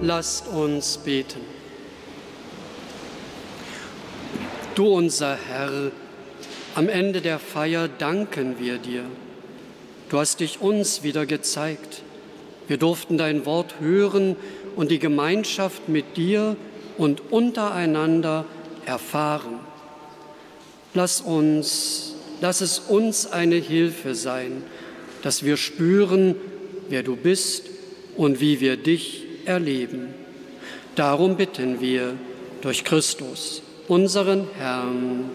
Lasst uns beten. Du, unser Herr, am Ende der Feier danken wir dir. Du hast dich uns wieder gezeigt. Wir durften dein Wort hören und die Gemeinschaft mit dir und untereinander erfahren. Lass es uns eine Hilfe sein, dass wir spüren, wer du bist und wie wir dich erleben. Darum bitten wir durch Christus, unseren Herrn.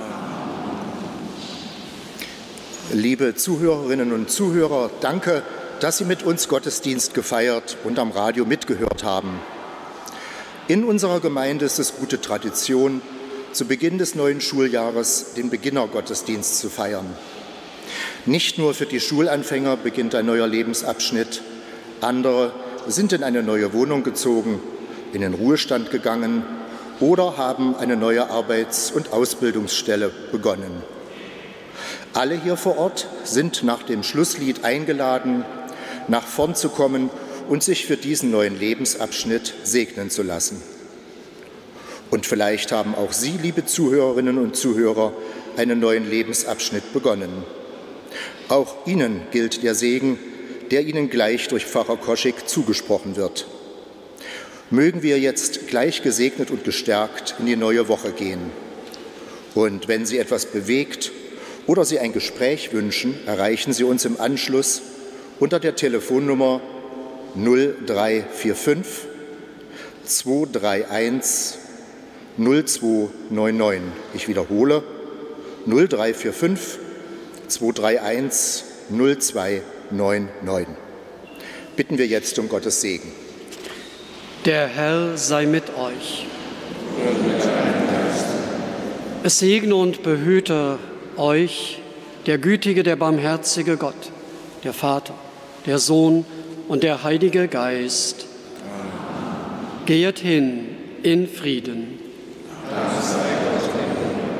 Liebe Zuhörerinnen und Zuhörer, danke, dass Sie mit uns Gottesdienst gefeiert und am Radio mitgehört haben. In unserer Gemeinde ist es gute Tradition, zu Beginn des neuen Schuljahres den Beginnergottesdienst zu feiern. Nicht nur für die Schulanfänger beginnt ein neuer Lebensabschnitt, andere sind in eine neue Wohnung gezogen, in den Ruhestand gegangen oder haben eine neue Arbeits- und Ausbildungsstelle begonnen. Alle hier vor Ort sind nach dem Schlusslied eingeladen, nach vorn zu kommen und sich für diesen neuen Lebensabschnitt segnen zu lassen. Und vielleicht haben auch Sie, liebe Zuhörerinnen und Zuhörer, einen neuen Lebensabschnitt begonnen. Auch Ihnen gilt der Segen, der Ihnen gleich durch Pfarrer Koschek zugesprochen wird. Mögen wir jetzt gleich gesegnet und gestärkt in die neue Woche gehen. Und wenn Sie etwas bewegt oder Sie ein Gespräch wünschen, erreichen Sie uns im Anschluss unter der Telefonnummer 0345 231 0299. Ich wiederhole 0345 231 0299. Bitten wir jetzt um Gottes Segen. Der Herr sei mit euch. Es segne und behüte euch der gütige, der barmherzige Gott, der Vater, der Sohn und der Heilige Geist. Geht hin in Frieden.